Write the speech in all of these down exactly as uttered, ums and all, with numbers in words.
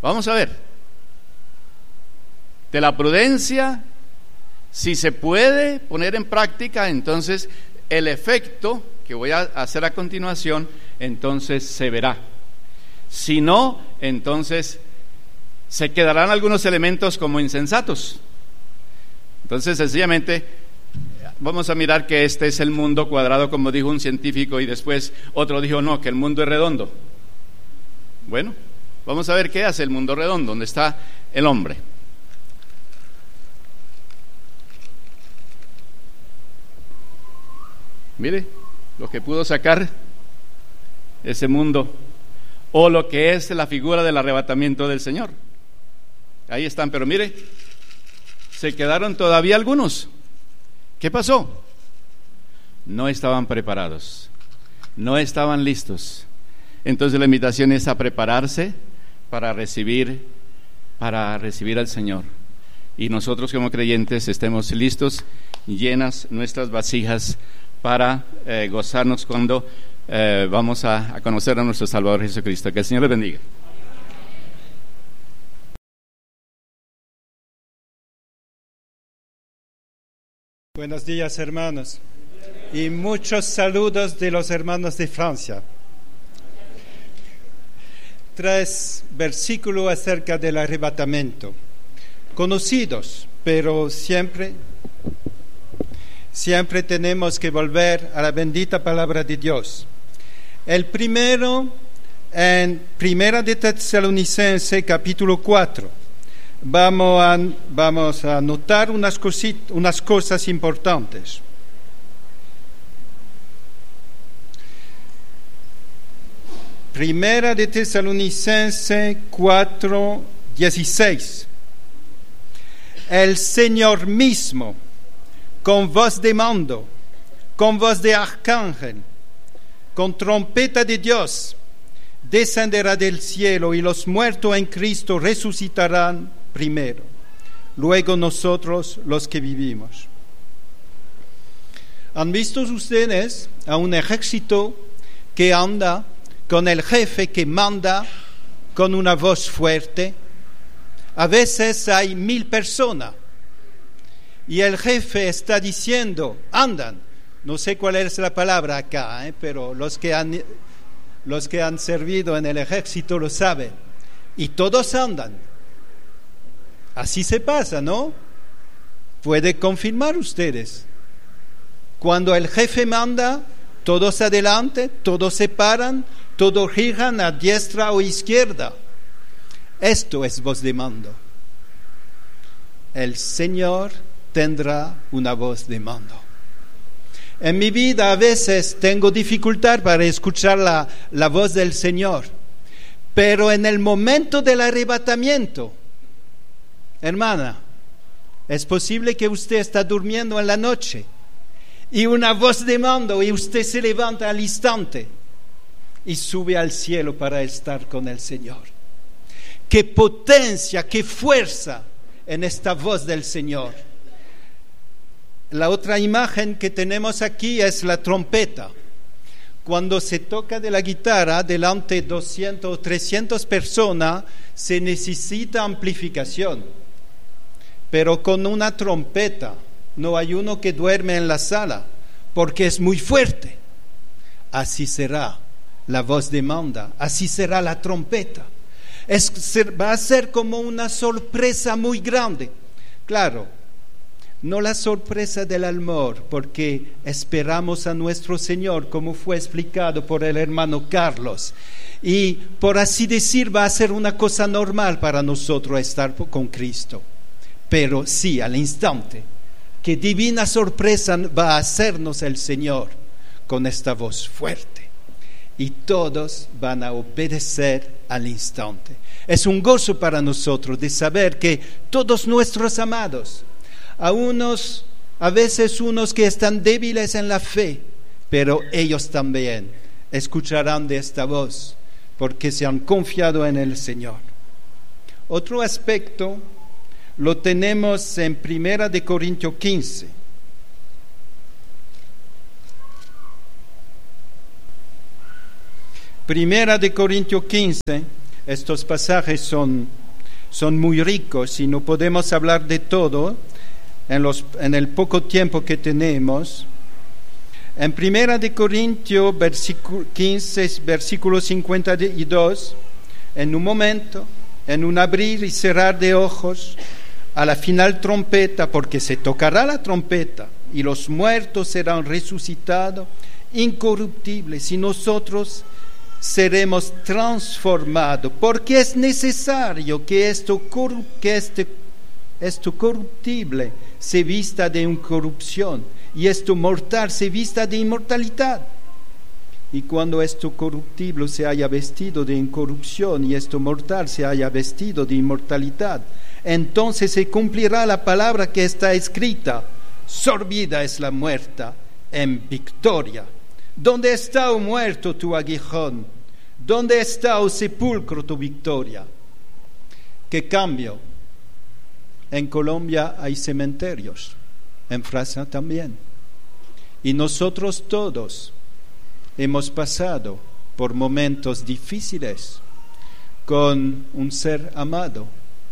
Vamos a ver. De la prudencia, si se puede poner en práctica, entonces el efecto que voy a hacer a continuación, entonces se verá. Si no, entonces se quedarán algunos elementos como insensatos. Entonces, sencillamente, vamos a mirar que este es el mundo cuadrado, como dijo un científico, y después otro dijo, no, que el mundo es redondo. Bueno, vamos a ver qué hace el mundo redondo, donde está el hombre. Mire, lo que pudo sacar ese mundo, o lo que es la figura del arrebatamiento del Señor. Ahí están, pero mire, se quedaron todavía algunos. ¿Qué pasó? No estaban preparados, no estaban listos. Entonces la invitación es a prepararse para recibir, para recibir al Señor. Y nosotros como creyentes estemos listos, llenas nuestras vasijas para eh, gozarnos cuando eh, vamos a, a conocer a nuestro Salvador Jesucristo. Que el Señor les bendiga. Buenos días, hermanos, y muchos saludos de los hermanos de Francia. Tres versículos acerca del arrebatamiento, conocidos, pero siempre, siempre tenemos que volver a la bendita palabra de Dios. El primero, en Primera de Tesalonicenses, capítulo cuatro. Vamos a, vamos a notar unas, cosit, unas cosas importantes. Primera de Tesalonicenses cuatro, dieciséis. El Señor mismo, con voz de mando, con voz de arcángel, con trompeta de Dios, descenderá del cielo, y los muertos en Cristo resucitarán primero, luego nosotros los que vivimos. ¿Han visto ustedes a un ejército que anda con el jefe que manda con una voz fuerte? A veces hay mil personas y el jefe está diciendo, andan, no sé cuál es la palabra acá, ¿eh? pero los que han, los que han servido en el ejército lo saben, y todos andan. Así se pasa, ¿no? Puede confirmar ustedes. Cuando el jefe manda, todos adelante, todos se paran, todos giran a diestra o izquierda. Esto es voz de mando. El Señor tendrá una voz de mando. En mi vida a veces tengo dificultad para escuchar la, la voz del Señor, pero en el momento del arrebatamiento, hermana, es posible que usted está durmiendo en la noche y una voz de mando y usted se levanta al instante y sube al cielo para estar con el Señor. Qué potencia, qué fuerza en esta voz del Señor. La otra imagen que tenemos aquí es la trompeta. Cuando se toca de la guitarra delante de doscientas o trescientas personas, se necesita amplificación. Pero con una trompeta no hay uno que duerme en la sala, porque es muy fuerte. Así será la voz de mando, así será la trompeta. Es, va a ser como una sorpresa muy grande. Claro, no la sorpresa del amor, porque esperamos a nuestro Señor, como fue explicado por el hermano Carlos. Y por así decir, va a ser una cosa normal para nosotros estar con Cristo. Pero sí, al instante, qué divina sorpresa va a hacernos el Señor con esta voz fuerte. Y todos van a obedecer al instante. Es un gozo para nosotros de saber que todos nuestros amados, a unos, a veces unos que están débiles en la fe, pero ellos también escucharán de esta voz, porque se han confiado en el Señor. Otro aspecto lo tenemos en Primera de Corintios quince. Primera de Corintios quince, Estos pasajes son, son muy ricos y no podemos hablar de todo en, los, en el poco tiempo que tenemos. En Primera de Corintios quince, versículo cincuenta y dos, en un momento, en un abrir y cerrar de ojos, a la final trompeta, porque se tocará la trompeta y los muertos serán resucitados incorruptibles y nosotros seremos transformados, porque es necesario que esto, que este, esto corruptible se vista de incorrupción y esto mortal se vista de inmortalidad. Y cuando esto corruptible se haya vestido de incorrupción y esto mortal se haya vestido de inmortalidad, entonces se cumplirá la palabra que está escrita: sorbida es la muerte en victoria. ¿Dónde está, oh muerto, tu aguijón? ¿Dónde está, oh sepulcro, tu victoria? ¿Qué cambio? En Colombia hay cementerios, en Francia también. Y nosotros todos hemos pasado por momentos difíciles con un ser amado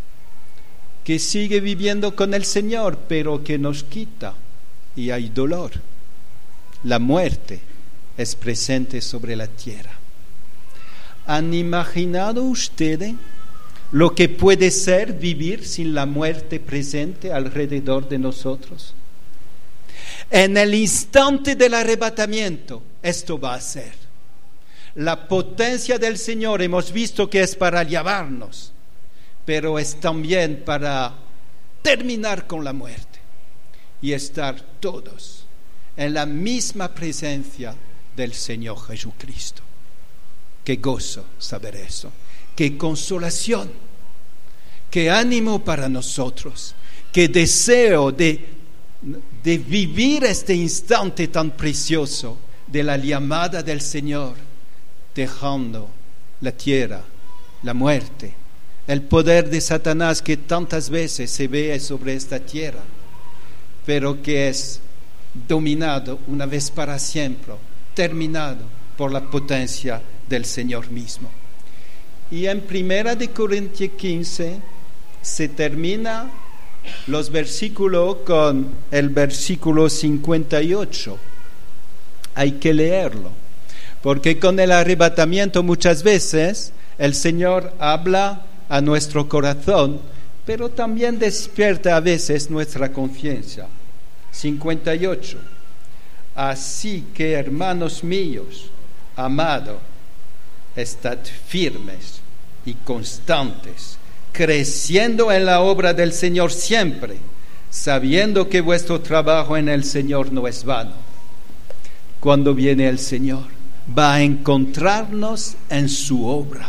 que sigue viviendo con el Señor, pero que nos quita y hay dolor. La muerte es presente sobre la tierra. ¿Han imaginado ustedes lo que puede ser vivir sin la muerte presente alrededor de nosotros? En el instante del arrebatamiento, esto va a ser. La potencia del Señor hemos visto que es para llevarnos, pero es también para terminar con la muerte y estar todos en la misma presencia del Señor Jesucristo. Qué gozo saber eso, qué consolación, qué ánimo para nosotros, qué deseo de, de vivir este instante tan precioso de la llamada del Señor, dejando la tierra, la muerte, el poder de Satanás que tantas veces se ve sobre esta tierra, pero que es dominado una vez para siempre, terminado por la potencia del Señor mismo. Y en Primera de Corintios quince se termina los versículos con el versículo cincuenta y ocho. Hay que leerlo, porque con el arrebatamiento muchas veces el Señor habla a nuestro corazón, pero también despierta a veces nuestra conciencia. cincuenta y ocho. Así que, hermanos míos, amados, estad firmes y constantes, creciendo en la obra del Señor siempre, sabiendo que vuestro trabajo en el Señor no es vano. Cuando viene el Señor, va a encontrarnos en su obra.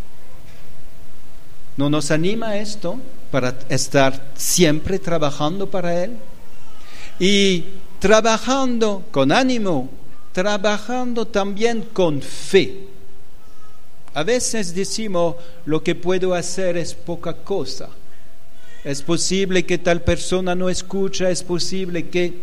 ¿No nos anima esto para estar siempre trabajando para Él? Y trabajando con ánimo, trabajando también con fe. A veces decimos, lo que puedo hacer es poca cosa. Es posible que tal persona no escucha, es posible que...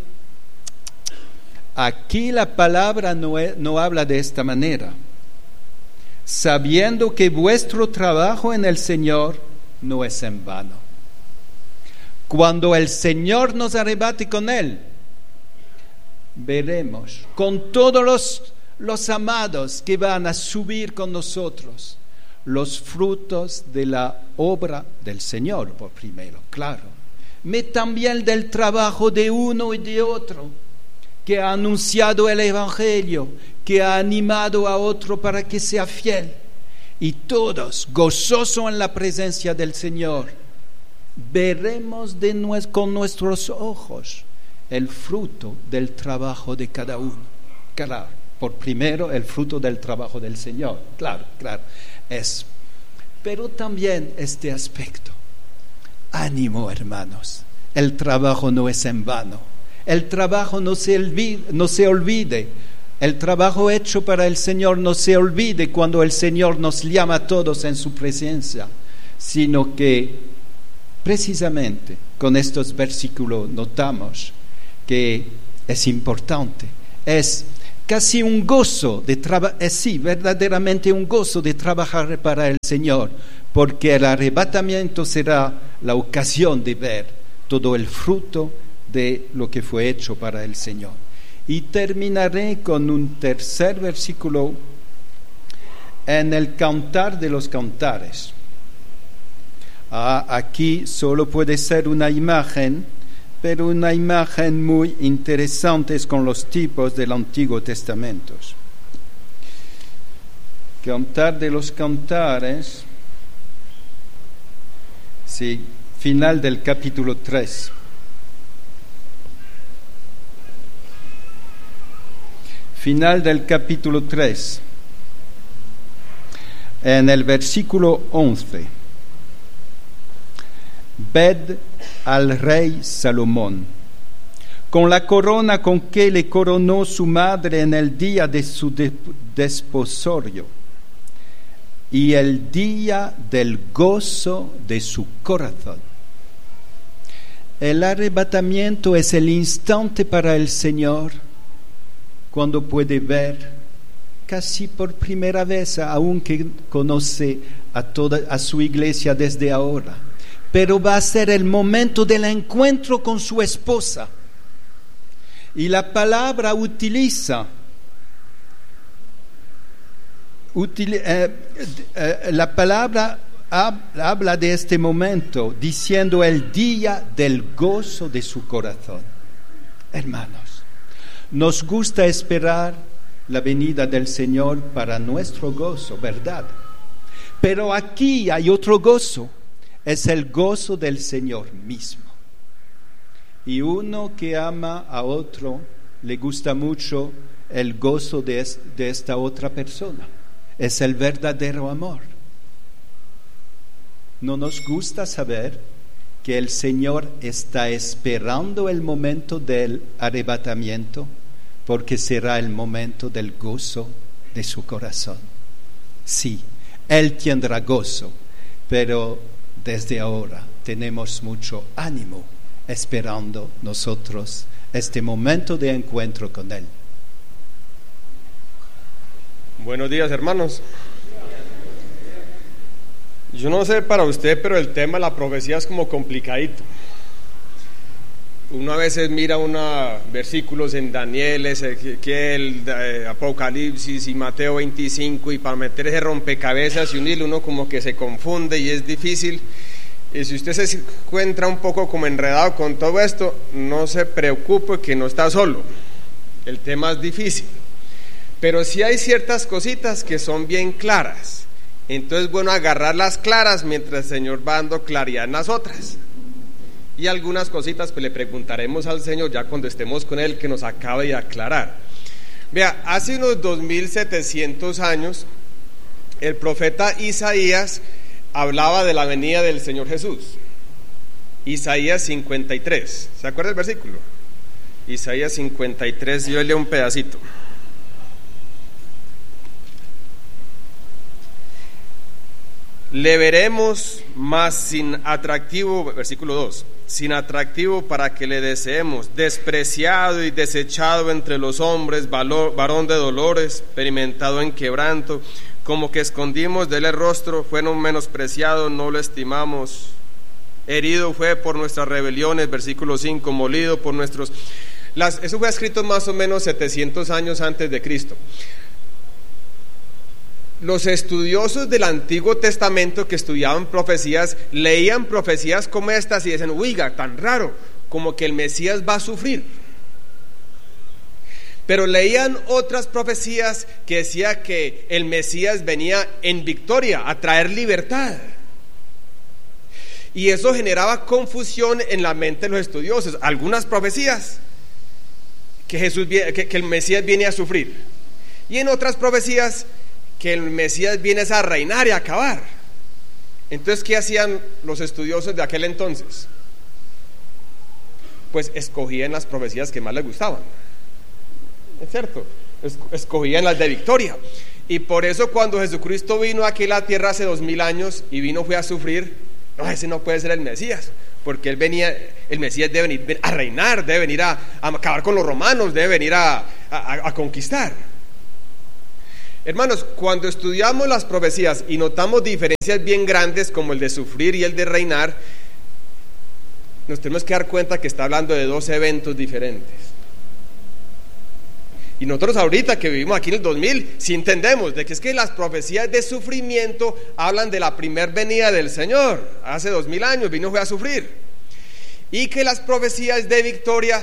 Aquí la palabra no, es, no habla de esta manera. Sabiendo que vuestro trabajo en el Señor no es en vano. Cuando el Señor nos arrebate con Él, veremos con todos los, los amados que van a subir con nosotros los frutos de la obra del Señor, por primero, claro, pero también del trabajo de uno y de otro, que ha anunciado el Evangelio, que ha animado a otro para que sea fiel, y todos gozosos en la presencia del Señor, veremos de nues- con nuestros ojos el fruto del trabajo de cada uno. Claro, por primero el fruto del trabajo del Señor, claro, claro, es. Pero también este aspecto. Ánimo, hermanos, el trabajo no es en vano, el trabajo no se olvide, no se olvide. El trabajo hecho para el Señor no se olvide cuando el Señor nos llama a todos en su presencia, sino que precisamente con estos versículos notamos que es importante, es casi un gozo de trabajar, eh, sí, verdaderamente un gozo de trabajar para el Señor, porque el arrebatamiento será la ocasión de ver todo el fruto de lo que fue hecho para el Señor. Y terminaré con un tercer versículo en el Cantar de los Cantares. Ah, aquí solo puede ser una imagen, pero una imagen muy interesante con los tipos del Antiguo Testamento. Cantar de los Cantares, sí, final del capítulo tres. Final del capítulo tres, en el versículo once. Ved al rey Salomón, con la corona con que le coronó su madre en el día de su de- desposorio y el día del gozo de su corazón. El arrebatamiento es el instante para el Señor cuando puede ver casi por primera vez, aunque conoce a toda a su iglesia desde ahora, pero va a ser el momento del encuentro con su esposa. Y la palabra utiliza, util, eh, eh, la palabra hab, habla de este momento diciendo el día del gozo de su corazón. Hermanos, nos gusta esperar la venida del Señor para nuestro gozo, ¿verdad? Pero aquí hay otro gozo. Es el gozo del Señor mismo. Y uno que ama a otro, le gusta mucho el gozo de, es, de esta otra persona. Es el verdadero amor. ¿No nos gusta saber que el Señor está esperando el momento del arrebatamiento? Porque será el momento del gozo de su corazón. Sí, Él tendrá gozo, pero desde ahora tenemos mucho ánimo esperando nosotros este momento de encuentro con Él. Buenos días, hermanos. Yo no sé para usted, pero el tema de la profecía es como complicadito. Uno a veces mira unos versículos en Daniel, Ezequiel, eh, Apocalipsis y Mateo veinticinco, y para meter ese rompecabezas y unirlo uno como que se confunde y es difícil. Y si usted se encuentra un poco como enredado con todo esto, no se preocupe que no está solo. El tema es difícil, pero sí hay ciertas cositas que son bien claras. Entonces, bueno, agarrar las claras mientras el Señor va dando claridad en las otras. Y algunas cositas pues le preguntaremos al Señor ya cuando estemos con Él, que nos acabe de aclarar. Vea, hace unos dos mil setecientos años el profeta Isaías hablaba de la venida del Señor Jesús. Isaías cincuenta y tres, ¿se acuerda el versículo? Isaías cincuenta y tres, yo leo un pedacito. Le veremos más sin atractivo, versículo dos, sin atractivo para que le deseemos, despreciado y desechado entre los hombres, valor, varón de dolores, experimentado en quebranto, como que escondimos de él el rostro, fue no menospreciado, no lo estimamos, herido fue por nuestras rebeliones, versículo cinco, molido por nuestros... Las, eso fue escrito más o menos setecientos años antes de Cristo. Los estudiosos del Antiguo Testamento que estudiaban profecías, leían profecías como estas y decían, oiga, tan raro, como que el Mesías va a sufrir. Pero leían otras profecías que decía que el Mesías venía en victoria, a traer libertad. Y eso generaba confusión en la mente de los estudiosos. Algunas profecías que, Jesús, que, que el Mesías viene a sufrir, y en otras profecías que el Mesías viene a reinar y a acabar. Entonces, ¿qué hacían los estudiosos de aquel entonces? Pues escogían las profecías que más les gustaban. Es cierto, escogían las de victoria. Y por eso cuando Jesucristo vino aquí a la tierra hace dos mil años y vino fue a sufrir, no, ese no puede ser el Mesías, porque él venía, el Mesías debe venir a reinar, debe venir a, a acabar con los romanos, debe venir a, a, a conquistar. Hermanos, cuando estudiamos las profecías y notamos diferencias bien grandes como el de sufrir y el de reinar, nos tenemos que dar cuenta que está hablando de dos eventos diferentes. Y nosotros ahorita que vivimos aquí en el dos mil, sí entendemos de que es que las profecías de sufrimiento hablan de la primer venida del Señor. Hace dos mil años vino fue a sufrir. Y que las profecías de victoria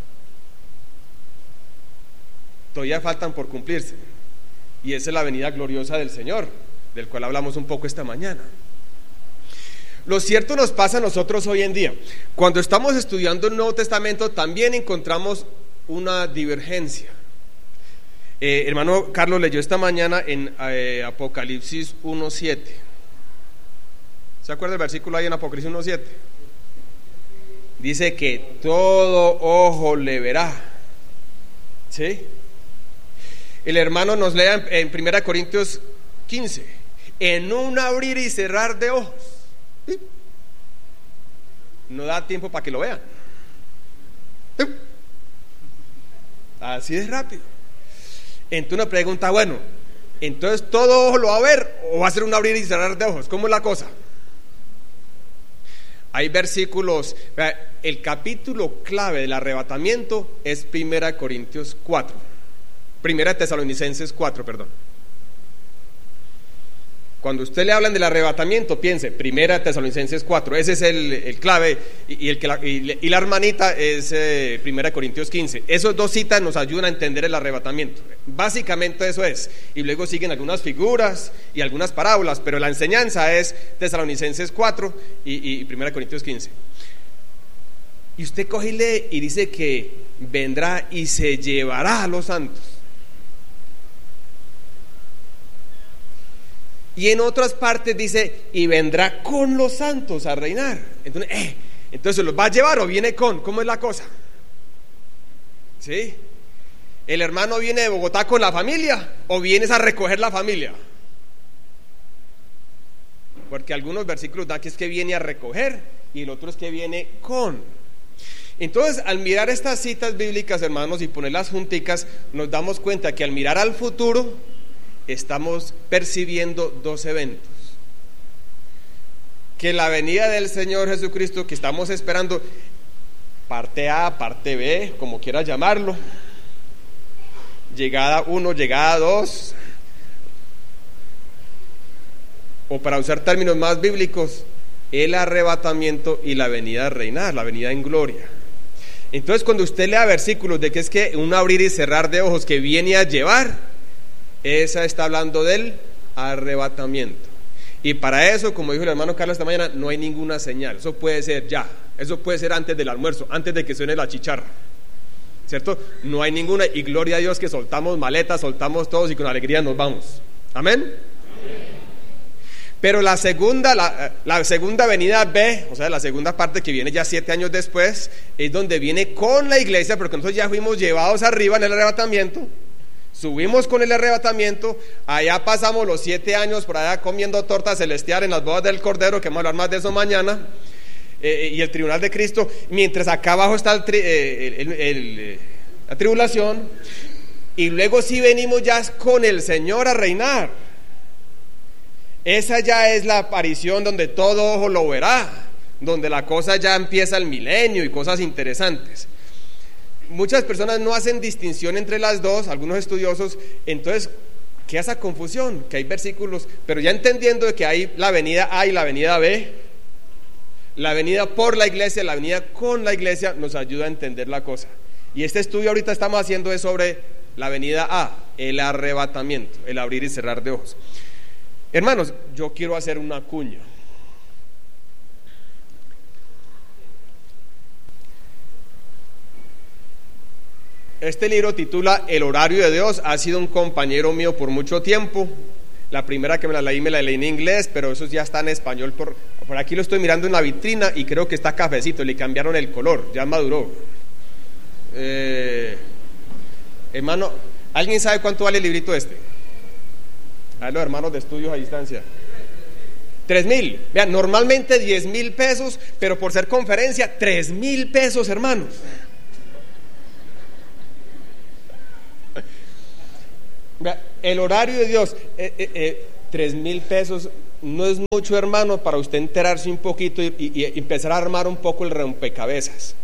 todavía faltan por cumplirse. Y esa es la venida gloriosa del Señor, del cual hablamos un poco esta mañana. Lo cierto nos pasa a nosotros hoy en día. Cuando estamos estudiando el Nuevo Testamento también encontramos una divergencia. Eh, hermano Carlos leyó esta mañana en eh, Apocalipsis uno siete. ¿Se acuerda del versículo ahí en Apocalipsis uno siete? Dice que todo ojo le verá. ¿Sí? El hermano nos lea en, en primera Corintios quince, en un abrir y cerrar de ojos. ¿Sí? No da tiempo para que lo vean. ¿Sí? Así es rápido. Entonces una pregunta, bueno, entonces todo ojo lo va a ver o va a ser un abrir y cerrar de ojos. ¿Cómo es la cosa? Hay versículos, el capítulo clave del arrebatamiento es primera Corintios cuatro, primera Tesalonicenses cuatro, perdón. Cuando usted le hablan del arrebatamiento, piense, primera Tesalonicenses cuatro, ese es el, el clave, y, y, el que la, y, y la hermanita es eh, primera Corintios quince. Esas dos citas nos ayudan a entender el arrebatamiento. Básicamente eso es, y luego siguen algunas figuras y algunas parábolas, pero la enseñanza es Tesalonicenses cuatro y, y primera Corintios quince. Y usted coge y lee y dice que vendrá y se llevará a los santos. Y en otras partes dice, y vendrá con los santos a reinar. Entonces, eh, entonces ¿los va a llevar o viene con? ¿Cómo es la cosa? ¿Sí? ¿El hermano viene de Bogotá con la familia o vienes a recoger la familia? Porque algunos versículos dan que es que viene a recoger y el otro es que viene con. Entonces, al mirar estas citas bíblicas, hermanos, y ponerlas junticas, nos damos cuenta que al mirar al futuro estamos percibiendo dos eventos: que la venida del Señor Jesucristo que estamos esperando, parte A, parte B, como quieras llamarlo, llegada uno, llegada dos, o para usar términos más bíblicos, el arrebatamiento y la venida a reinar, la venida en gloria. Entonces, cuando usted lea versículos de que es que un abrir y cerrar de ojos que viene a llevar, esa está hablando del arrebatamiento. Y para eso, como dijo el hermano Carlos esta mañana, no hay ninguna señal. Eso puede ser ya, eso puede ser antes del almuerzo, antes de que suene la chicharra, ¿cierto? No hay ninguna, y gloria a Dios que soltamos maletas, soltamos todos y con alegría nos vamos. Amén. Amén. Pero la segunda, la, la segunda venida B, o sea, la segunda parte que viene ya siete años después, es donde viene con la iglesia, porque nosotros ya fuimos llevados arriba en el arrebatamiento. Subimos con el arrebatamiento, allá pasamos los siete años por allá comiendo torta celestial en las bodas del Cordero, que vamos a hablar más de eso mañana, eh, y el tribunal de Cristo, mientras acá abajo está el, eh, el, el, el, la tribulación, y luego sí venimos ya con el Señor a reinar. Esa ya es la aparición donde todo ojo lo verá, donde la cosa ya empieza el milenio y cosas interesantes. Muchas personas no hacen distinción entre las dos, algunos estudiosos, entonces queda esa confusión, que hay versículos, pero ya entendiendo de que hay la venida A y la venida B, la venida por la iglesia, la venida con la iglesia, nos ayuda a entender la cosa. Y este estudio ahorita estamos haciendo es sobre la venida A, el arrebatamiento, el abrir y cerrar de ojos. Hermanos, yo quiero hacer una cuña. Este libro titula El horario de Dios. Ha sido un compañero mío por mucho tiempo. La primera que me la leí, me la leí en inglés, pero eso ya está en español. Por, por aquí lo estoy mirando en la vitrina y creo que está cafecito, le cambiaron el color, ya maduró. Eh, hermano, ¿alguien sabe cuánto vale el librito este? A los hermanos de estudios a distancia. Tres mil. Vean, normalmente diez mil pesos, pero por ser conferencia, tres mil pesos, hermanos. Vean, el horario de Dios, eh, eh, eh, tres mil pesos no es mucho, hermano, para usted enterarse un poquito y, y, y empezar a armar un poco el rompecabezas.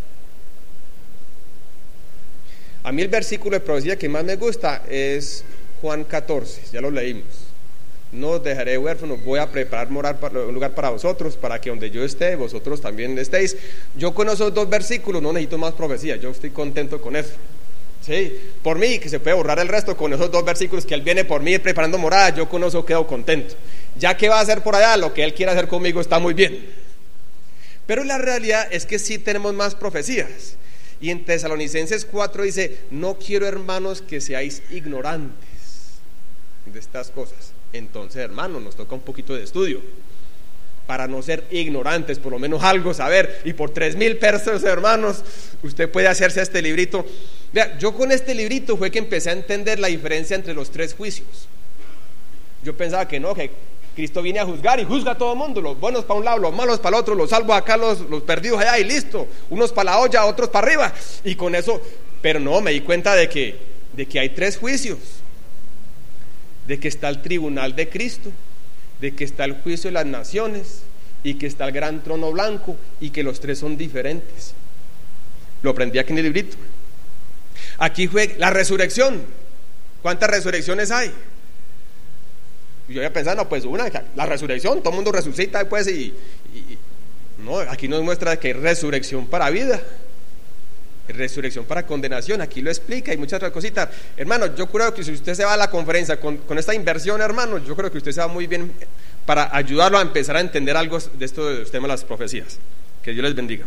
A mí el versículo de profecía que más me gusta es Juan catorce, ya lo leímos. No os dejaré huérfanos, voy a preparar morar para, un lugar para vosotros, para que donde yo esté, vosotros también estéis. Yo con esos dos versículos no necesito más profecía, yo estoy contento con eso. Sí, por mí, que se puede borrar el resto con esos dos versículos, que Él viene por mí preparando morada, yo con eso quedo contento. Ya que va a hacer por allá, lo que Él quiere hacer conmigo está muy bien. Pero la realidad es que sí tenemos más profecías. Y en Tesalonicenses cuatro dice: no quiero, hermanos, que seáis ignorantes de estas cosas. Entonces, hermanos, nos toca un poquito de estudio para no ser ignorantes, por lo menos algo saber. Y por tres mil pesos, hermanos, usted puede hacerse este librito. Vea, yo con este librito fue que empecé a entender la diferencia entre los tres juicios. Yo pensaba que no, que Cristo viene a juzgar y juzga a todo el mundo, los buenos para un lado, los malos para el otro, los salvos acá, los, los perdidos allá, y listo, unos para la olla, otros para arriba, y con eso. Pero no, me di cuenta de que, de que hay tres juicios, de que está el tribunal de Cristo, de que está el juicio de las naciones, y que está el gran trono blanco, y que los tres son diferentes. Lo aprendí aquí en el librito. Aquí fue la resurrección. ¿Cuántas resurrecciones hay? Yo había pensado, no, pues una, la resurrección, todo el mundo resucita pues, y, y no, aquí nos muestra que hay resurrección para vida, resurrección para condenación, aquí lo explica, y muchas otras cositas. Hermano, yo creo que si usted se va a la conferencia con, con esta inversión, hermano, yo creo que usted se va muy bien para ayudarlo a empezar a entender algo de esto de los temas de las profecías. Que Dios les bendiga.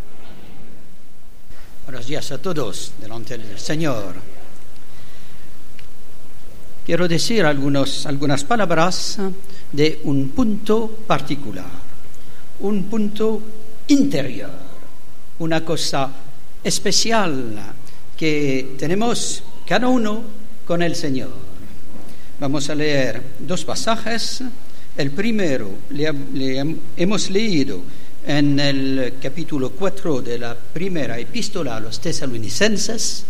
Buenos días a todos delante del Señor. Quiero decir algunos, algunas palabras de un punto particular, un punto interior, una cosa especial que tenemos cada uno con el Señor. Vamos a leer dos pasajes. El primero le, le hemos leído en el capítulo cuatro de la primera epístola a los tesalonicenses.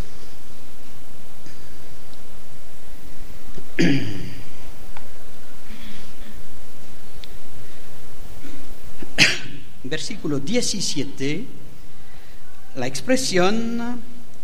Versículo diecisiete, la expresión: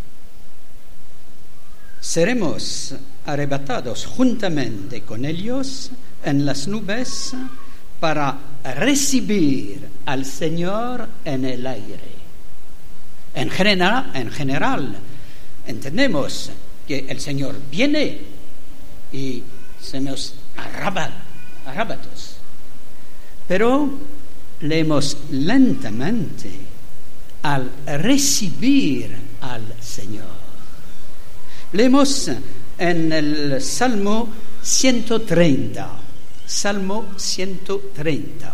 seremos arrebatados juntamente con ellos en las nubes para recibir al Señor en el aire. En general, en general entendemos que el Señor viene y somos arrebatos, pero leemos lentamente: al recibir al Señor. Leemos en el Salmo ciento treinta, Salmo ciento treinta.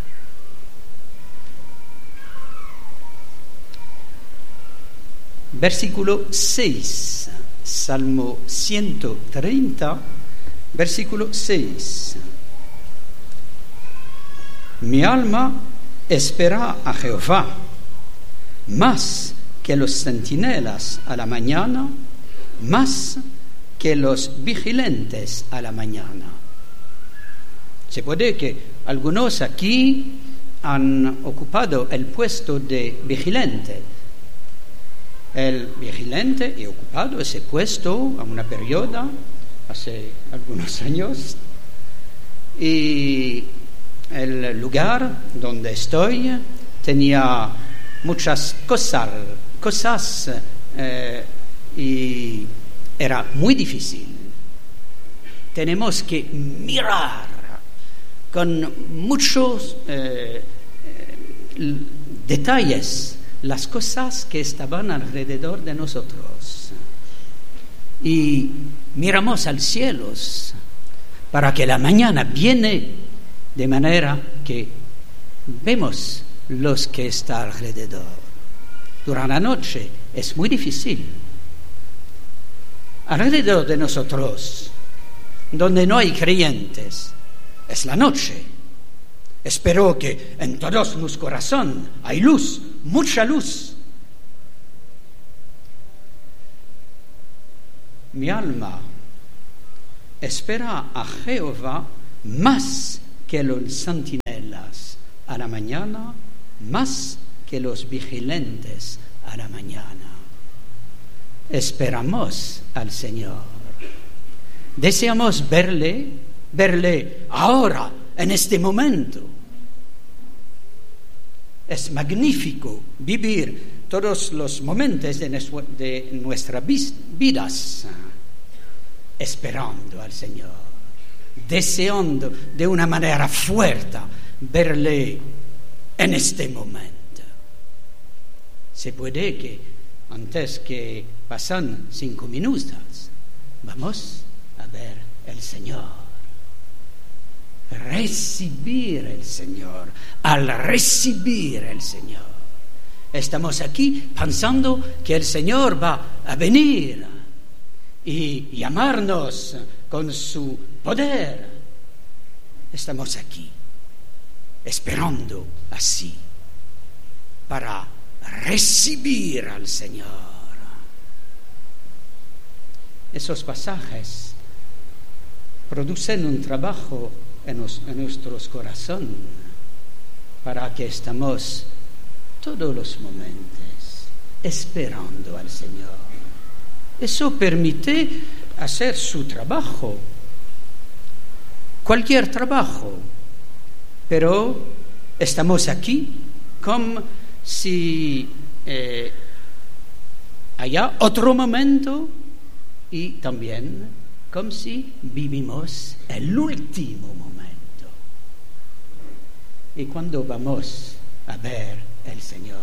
Versículo seis, Salmo ciento treinta, versículo seis. Mi alma espera a Jehová, más que los centinelas a la mañana, más que los vigilantes a la mañana. Se puede que algunos aquí han ocupado el puesto de vigilante. El vigilante he ocupado ese puesto a una periodo, hace algunos años, y el lugar donde estoy tenía muchas cosas, cosas eh, y era muy difícil. Tenemos que mirar con muchos eh, eh, detalles las cosas que estaban alrededor de nosotros, y miramos al cielo para que la mañana viene de manera que vemos los que están alrededor. Durante la noche es muy difícil. Alrededor de nosotros, donde no hay creyentes, es la noche. Espero que en todos los corazones hay luz, mucha luz. Mi alma espera a Jehová más que los centinelas a la mañana, más que los vigilantes a la mañana. Esperamos al Señor. Deseamos verle, verle ahora, en este momento. Es magnífico vivir todos los momentos de, nuestro, de nuestras vidas esperando al Señor, deseando de una manera fuerte verle en este momento. Se puede que antes que pasen cinco minutos vamos a ver el Señor. Recibir el Señor. Al recibir el Señor, estamos aquí pensando que el Señor va a venir y llamarnos con su poder. Estamos aquí esperando así para recibir al Señor. Esos pasajes producen un trabajo en, nos, en nuestros corazones para que estamos todos los momentos esperando al Señor. Eso permite hacer su trabajo, cualquier trabajo, pero estamos aquí como si eh, haya otro momento y también como si vivimos el último momento. Y cuando vamos a ver el Señor,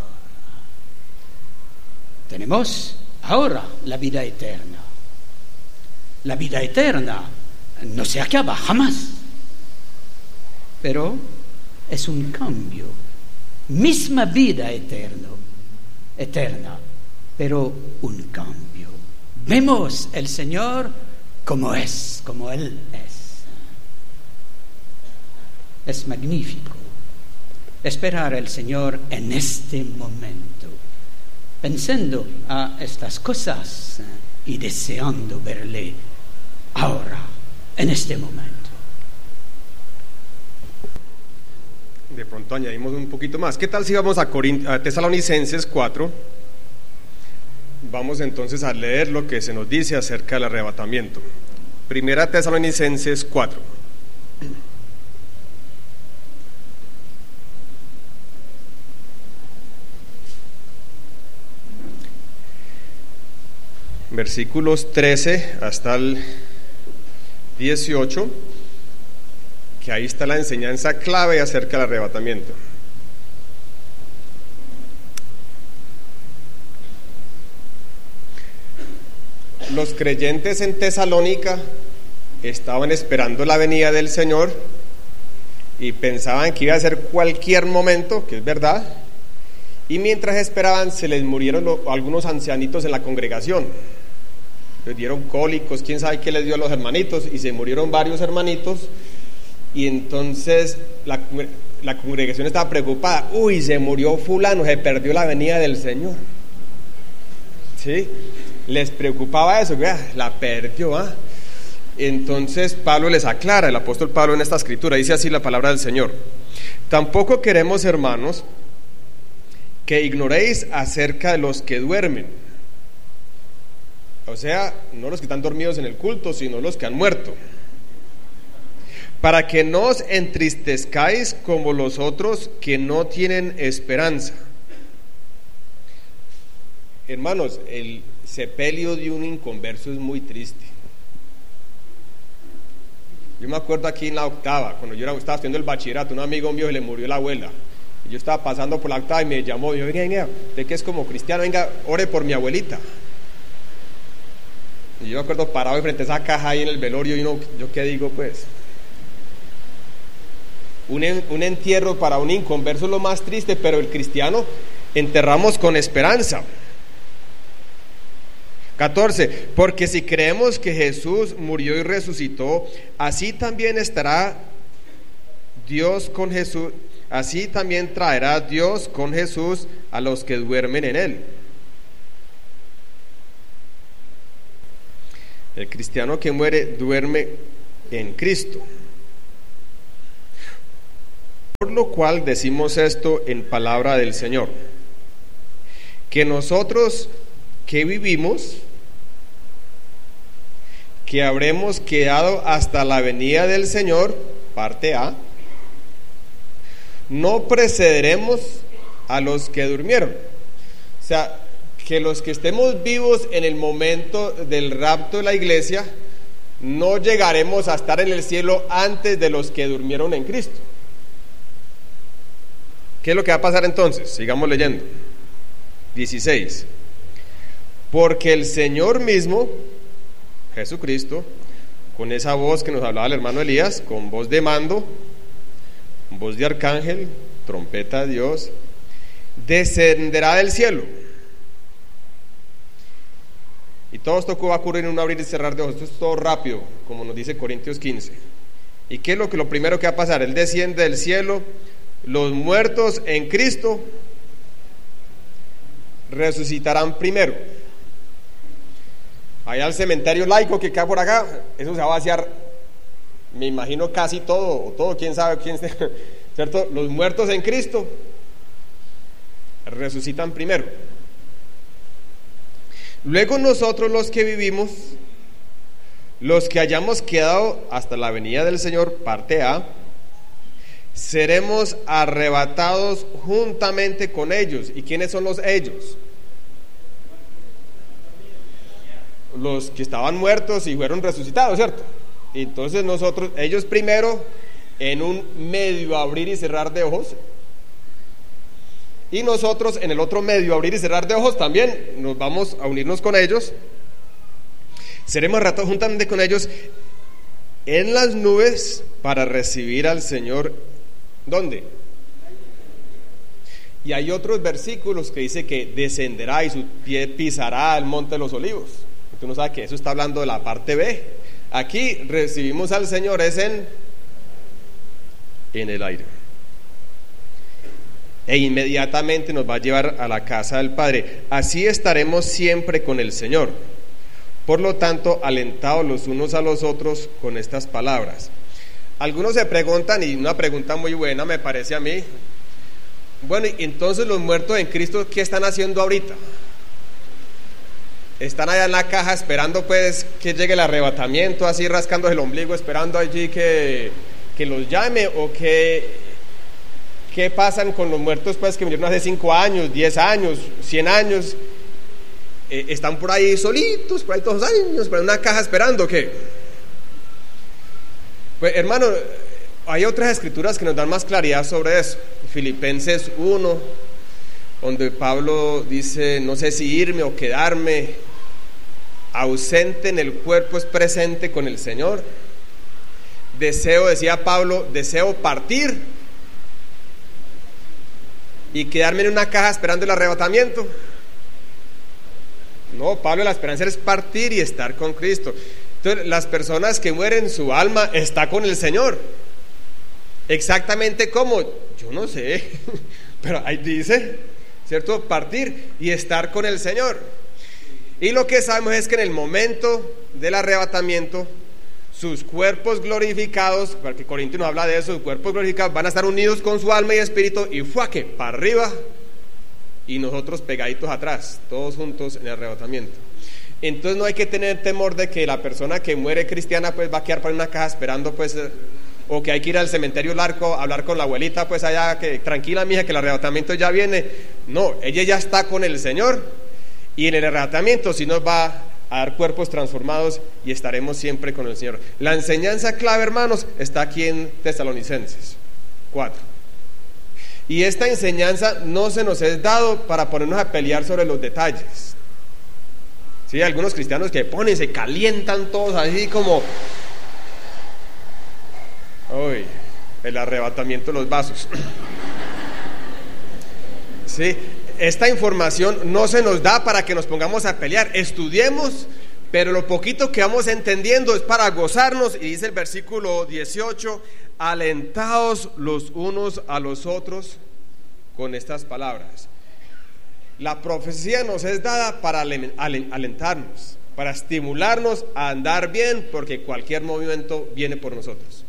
tenemos ahora la vida eterna. La vida eterna no se acaba jamás, pero es un cambio. Misma vida eterna, eterna, pero un cambio. Vemos el Señor como es, como Él es. Es magnífico esperar al Señor en este momento, pensando a estas cosas y deseando verle ahora, en este momento. De pronto añadimos un poquito más. ¿Qué tal si vamos a, Corint- a Tesalonicenses cuatro? Vamos entonces a leer lo que se nos dice acerca del arrebatamiento. Primera Tesalonicenses cuatro. Versículos trece hasta el dieciocho, que ahí está la enseñanza clave acerca del arrebatamiento. Los creyentes en Tesalónica estaban esperando la venida del Señor y pensaban que iba a ser cualquier momento, que es verdad, y mientras esperaban se les murieron lo, algunos ancianitos en la congregación. Les dieron cólicos, quién sabe qué les dio a los hermanitos, y se murieron varios hermanitos, y entonces la, la congregación estaba preocupada. Uy, se murió fulano, se perdió la venida del Señor. ¿Sí? Les preocupaba eso, la perdió, ¿ah? Entonces Pablo les aclara, el apóstol Pablo en esta escritura, dice así la palabra del Señor: tampoco queremos, hermanos, que ignoréis acerca de los que duermen. O sea, no los que están dormidos en el culto, sino los que han muerto, para que no os entristezcáis como los otros que no tienen esperanza. Hermanos, el sepelio de un inconverso es muy triste. Yo me acuerdo aquí en la octava, cuando yo estaba estudiando el bachillerato, un amigo mío se le murió la abuela. Y yo estaba pasando por la octava y me llamó, y yo, venga, venga, usted que es como cristiano, venga, ore por mi abuelita. Y yo me acuerdo parado frente a esa caja ahí en el velorio, y uno, yo qué digo pues, un, en, un entierro para un inconverso es lo más triste, pero el cristiano enterramos con esperanza. catorce, porque si creemos que Jesús murió y resucitó, así también estará Dios con Jesús, así también traerá Dios con Jesús a los que duermen en él. El cristiano que muere duerme en Cristo. Por lo cual decimos esto en palabra del Señor, que nosotros que vivimos, que habremos quedado hasta la venida del Señor, parte A, no precederemos a los que durmieron. O sea, que los que estemos vivos en el momento del rapto de la iglesia, no llegaremos a estar en el cielo antes de los que durmieron en Cristo. ¿Qué es lo que va a pasar entonces? Sigamos leyendo. dieciséis. Porque el Señor mismo, Jesucristo, con esa voz que nos hablaba el hermano Elías, con voz de mando, voz de arcángel, trompeta de Dios, descenderá del cielo. Y todo esto va a ocurrir en un abrir y cerrar de ojos. Esto es todo rápido, como nos dice Corintios quince. ¿Y qué es lo que lo primero que va a pasar? Él desciende del cielo, los muertos en Cristo resucitarán primero. Allá al cementerio laico que queda por acá, eso se va a vaciar, me imagino casi todo, o todo, quién sabe, quién sea, ¿cierto? Los muertos en Cristo resucitan primero. Luego nosotros los que vivimos, los que hayamos quedado hasta la venida del Señor, parte A, seremos arrebatados juntamente con ellos. ¿Y quiénes son los ellos? Los que estaban muertos y fueron resucitados, ¿cierto? Entonces nosotros, ellos primero, en un medio abrir y cerrar de ojos, y nosotros en el otro medio abrir y cerrar de ojos también nos vamos a unirnos con ellos, seremos arrebatados juntamente con ellos en las nubes para recibir al Señor. ¿Dónde? Y hay otros versículos que dice que descenderá y su pie pisará el monte de los olivos. Tú no sabes que eso está hablando de la parte B. Aquí recibimos al Señor es en en el aire, e inmediatamente nos va a llevar a la casa del Padre. Así estaremos siempre con el Señor. Por lo tanto, alentados los unos a los otros con estas palabras. Algunos se preguntan, y una pregunta muy buena me parece a mí: bueno, entonces los muertos en Cristo, ¿qué están haciendo ahorita? ¿Están allá en la caja esperando pues que llegue el arrebatamiento, así rascándose el ombligo, esperando allí que, que los llame? ¿O qué, qué pasan con los muertos pues que murieron hace cinco años, diez años, cien años? Eh, ¿Están por ahí solitos, por ahí todos los años, por una caja esperando qué? Pues hermano, hay otras escrituras que nos dan más claridad sobre eso. Filipenses uno, donde Pablo dice: no sé si irme o quedarme, ausente en el cuerpo es presente con el Señor. Deseo, decía Pablo, deseo partir y quedarme en una caja esperando el arrebatamiento. No, Pablo, la esperanza es partir y estar con Cristo. Entonces, las personas que mueren, su alma está con el Señor. Exactamente como, yo no sé, pero ahí dice, ¿cierto? Partir y estar con el Señor. Y lo que sabemos es que en el momento del arrebatamiento, sus cuerpos glorificados, porque Corintios nos habla de eso, sus cuerpos glorificados van a estar unidos con su alma y espíritu, y fuaque, para arriba, y nosotros pegaditos atrás, todos juntos en el arrebatamiento. Entonces no hay que tener temor de que la persona que muere cristiana pues va a quedar para una caja esperando pues, o que hay que ir al cementerio largo a hablar con la abuelita pues allá, que tranquila mija que el arrebatamiento ya viene. No, ella ya está con el Señor, y en el arrebatamiento sí nos va a dar cuerpos transformados y estaremos siempre con el Señor. La enseñanza clave, hermanos, está aquí en Tesalonicenses cuatro. Y esta enseñanza no se nos es dado para ponernos a pelear sobre los detalles. Sí, hay algunos cristianos que ponen, se calientan todos así como, uy, el arrebatamiento de los vasos. Sí, esta información no se nos da para que nos pongamos a pelear. Estudiemos pero lo poquito que vamos entendiendo es para gozarnos. Y dice el versículo dieciocho: alentaos los unos a los otros con estas palabras. La profecía nos es dada para alentarnos, para estimularnos a andar bien, porque cualquier movimiento viene por nosotros.